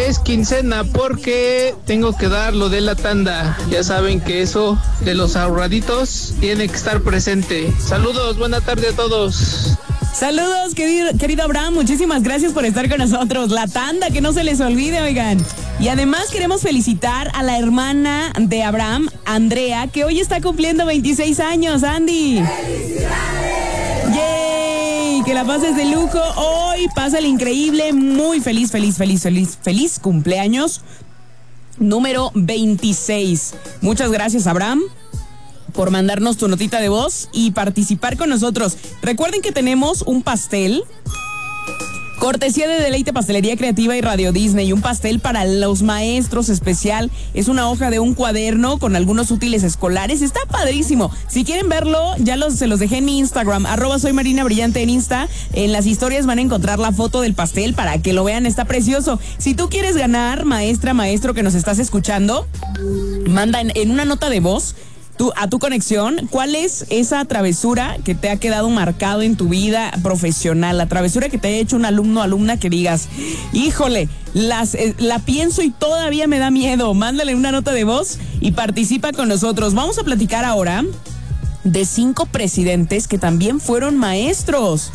es quincena porque tengo que dar lo de la tanda. Ya saben que eso de los ahorraditos tiene que estar presente. Saludos, buena tarde a todos. Saludos, querido Abraham, muchísimas gracias por estar con nosotros. La tanda, que no se les olvide, oigan. Y además queremos felicitar a la hermana de Abraham, Andrea, que hoy está cumpliendo 26 años, Andy. ¡Felicidades! ¡Yay! Que la pases de lujo hoy, pásale increíble, muy feliz cumpleaños número 26. Muchas gracias, Abraham, por mandarnos tu notita de voz y participar con nosotros. Recuerden que tenemos un pastel, cortesía de Deleite Pastelería Creativa y Radio Disney, un pastel para los maestros especial. Es una hoja de un cuaderno con algunos útiles escolares. Está padrísimo. Si quieren verlo, se los dejé en mi Instagram, @soymarinabrillante en Insta. En las historias van a encontrar la foto del pastel para que lo vean. Está precioso. Si tú quieres ganar, maestra, maestro que nos estás escuchando, manda en una nota de voz a tu conexión, ¿cuál es esa travesura que te ha quedado marcado en tu vida profesional? La travesura que te ha hecho un alumno o alumna que digas, híjole, la pienso y todavía me da miedo. Mándale una nota de voz y participa con nosotros. Vamos a platicar ahora de 5 presidentes que también fueron maestros.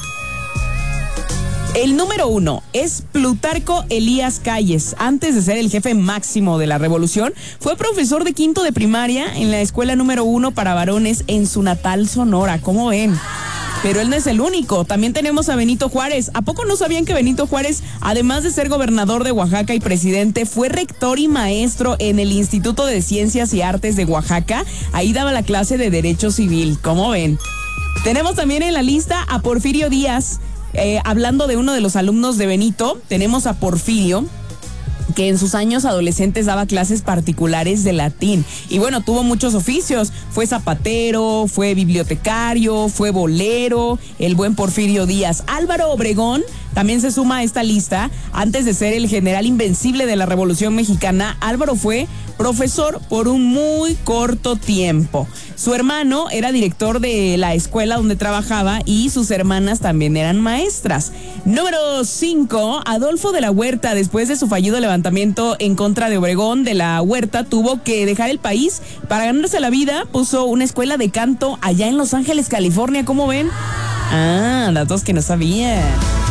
El número 1 es Plutarco Elías Calles. Antes de ser el jefe máximo de la revolución, fue profesor de quinto de primaria en la escuela número 1 para varones en su natal Sonora. ¿Cómo ven? Pero él no es el único. También tenemos a Benito Juárez. ¿A poco no sabían que Benito Juárez, además de ser gobernador de Oaxaca y presidente, fue rector y maestro en el Instituto de Ciencias y Artes de Oaxaca? Ahí daba la clase de Derecho Civil. ¿Cómo ven? Tenemos también en la lista a Porfirio Díaz. Hablando de uno de los alumnos de Benito, tenemos a Porfirio, que en sus años adolescentes daba clases particulares de latín. Y bueno, tuvo muchos oficios. Fue zapatero, fue bibliotecario, fue bolero, el buen Porfirio Díaz. Álvaro Obregón también se suma a esta lista. Antes de ser el general invencible de la Revolución Mexicana, Álvaro fue profesor por un muy corto tiempo. Su hermano era director de la escuela donde trabajaba y sus hermanas también eran maestras. Número 5, Adolfo de la Huerta. Después de su fallido levantamiento en contra de Obregón, de la Huerta tuvo que dejar el país. Para ganarse la vida, puso una escuela de canto allá en Los Ángeles, California. ¿Cómo ven? Datos que no sabía.